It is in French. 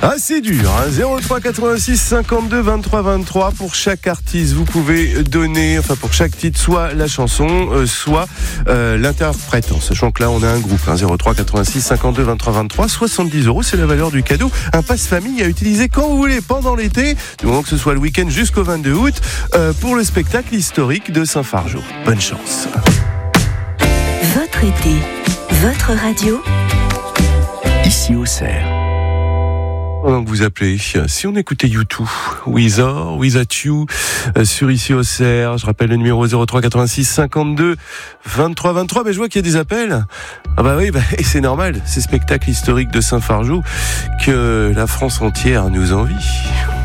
Ah, c'est dur, hein. 03 86 52 23 23 pour chaque artiste. Vous pouvez donner, pour chaque titre, soit la chanson, soit l'interprète. En sachant que là, on a un groupe, 03 86 52 23 23. 70 €, c'est la valeur du cadeau. Un passe-famille à utiliser quand vous voulez, pendant l'été, du moment que ce soit le week-end jusqu'au 22 août, pour le spectacle historique de Saint-Fargeau. Bonne chance. Votre été, votre radio, ici au Cerf. Pendant que vous appelez, si on écoutait U2, Without You, sur Ici au Cerf, je rappelle le numéro 03 86 52 23 23, mais je vois qu'il y a des appels. Ah bah oui, et c'est normal, c'est spectacle historique de Saint-Fargeau que la France entière nous envie.